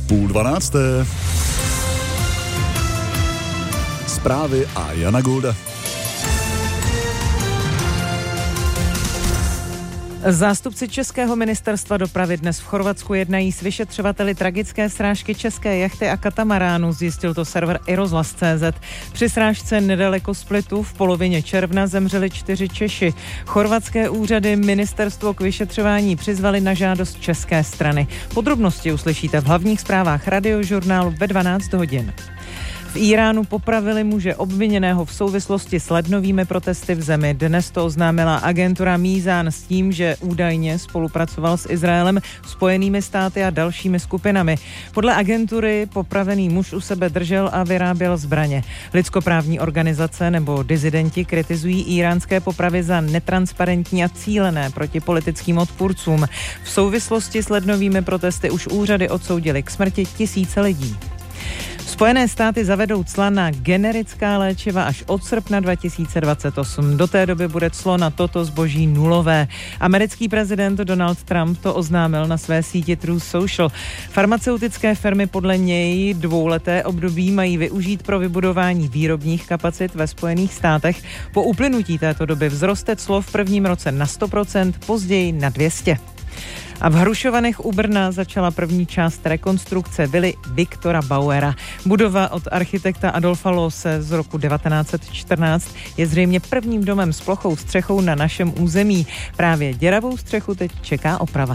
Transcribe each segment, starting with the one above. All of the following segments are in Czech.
11:30. Zprávy a Jana Golda. Zástupci Českého ministerstva dopravy dnes v Chorvatsku jednají s vyšetřovateli tragické srážky české jachty a katamaránu, zjistil to server iRozhlas.cz. Při srážce nedaleko Splitu v polovině června zemřeli 4 Češi. Chorvatské úřady ministerstvo k vyšetřování přizvali na žádost české strany. Podrobnosti uslyšíte v hlavních zprávách Radiožurnálu ve 12 hodin. V Íránu popravili muže obviněného v souvislosti s lednovými protesty v zemi. Dnes to oznámila agentura Mízán s tím, že údajně spolupracoval s Izraelem, Spojenými státy a dalšími skupinami. Podle agentury popravený muž u sebe držel a vyráběl zbraně. Lidskoprávní organizace nebo dizidenti kritizují íránské popravy za netransparentní a cílené proti politickým odpůrcům. V souvislosti s lednovými protesty už úřady odsoudily k smrti tisíce lidí. Spojené státy zavedou cla na generická léčiva až od srpna 2028. Do té doby bude clo na toto zboží nulové. Americký prezident Donald Trump to oznámil na své síti Truth Social. Farmaceutické firmy podle něj dvouleté období mají využít pro vybudování výrobních kapacit ve Spojených státech. Po uplynutí této doby vzroste clo v prvním roce na 100%, později na 200%. A v Hrušovanech u Brna začala první část rekonstrukce vily Viktora Bauera. Budova od architekta Adolfa Loose z roku 1914 je zřejmě prvním domem s plochou střechou na našem území. Právě děravou střechu teď čeká oprava.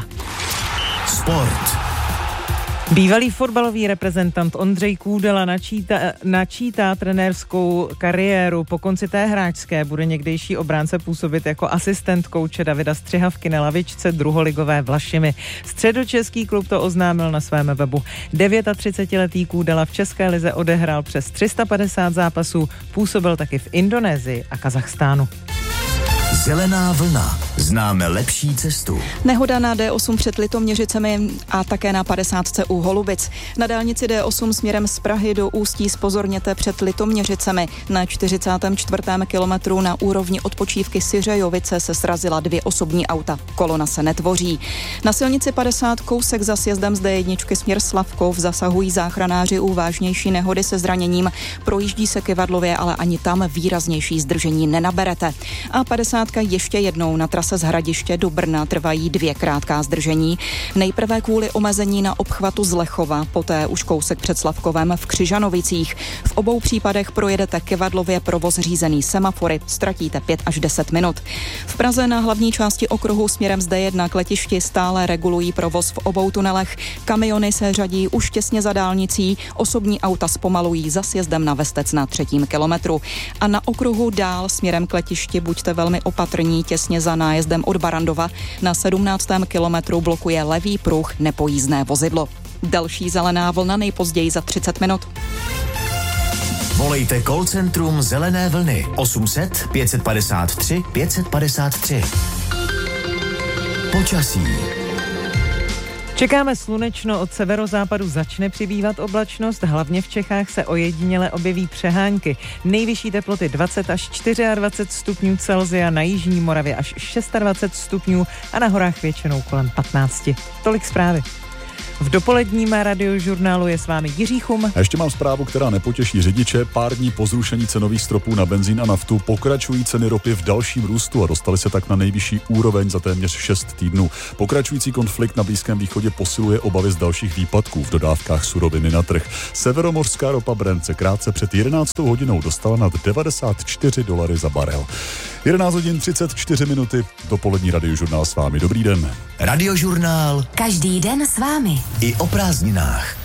Sport. Bývalý fotbalový reprezentant Ondřej Kůdela načítá trenérskou kariéru. Po konci té hráčské bude někdejší obránce působit jako asistent kouče Davida Střihavky na lavičce druholigové Vlašimi. Středočeský klub to oznámil na svém webu. 39letý Kůdela v české lize odehrál přes 350 zápasů, působil taky v Indonésii a Kazachstánu. Zelená vlna. Známe lepší cestu. Nehoda na D8 před Litoměřicemi a také na 50 u Holubic. Na dálnici D8 směrem z Prahy do Ústí zpozorněte před Litoměřicemi. Na 44. kilometru na úrovni odpočívky Syřejovice se srazila 2 osobní auta. Kolona se netvoří. Na silnici 50 kousek za sjezdem z D1 směr Slavkov zasahují záchranáři u vážnější nehody se zraněním. Projíždí se Kyvadlově, ale ani tam výraznější zdržení nenaberete. A 50 ještě jednou na trase z Hradiště do Brna trvají 2 krátká zdržení. Nejprve kvůli omezení na obchvatu z Lechova, poté už kousek před Slavkovem v Křižanovicích. V obou případech projedete Kyvadlově provoz řízený semafory, ztratíte 5 až 10 minut. V Praze na hlavní části okruhu směrem z D1 k letišti stále regulují provoz v obou tunelech. Kamiony se řadí už těsně za dálnicí, osobní auta zpomalují za sjezdem na Vestec na 3. kilometru. A na okruhu dál směrem k letišti buďte velmi opatrní, těsně za nájezdem od Barandova. Na 17. kilometru blokuje levý pruh nepojízdné vozidlo. Další zelená vlna nejpozději za 30 minut. Volejte call centrum Zelené vlny 800 553 553. Počasí. Čekáme slunečno, od severozápadu začne přibývat oblačnost, hlavně v Čechách se ojediněle objeví přehánky. Nejvyšší teploty 20 až 24 stupňů Celsia, na jižní Moravě až 26 stupňů a na horách většinou kolem 15. Tolik zprávy. V dopoledním Radiožurnálu je s vámi Jiří Chum. A ještě mám zprávu, která nepotěší řidiče. Pár dní po zrušení cenových stropů na benzín a naftu pokračují ceny ropy v dalším růstu a dostali se tak na nejvyšší úroveň za téměř 6 týdnů. Pokračující konflikt na Blízkém východě posiluje obavy z dalších výpadků v dodávkách suroviny na trh. Severomořská ropa Brent se krátce před 11 hodinou dostala nad $94 za barel. 11 hodin 34 minuty, dopolední Radiožurnál s vámi. Dobrý den. Radiožurnál. Každý den s vámi. I o prázdninách.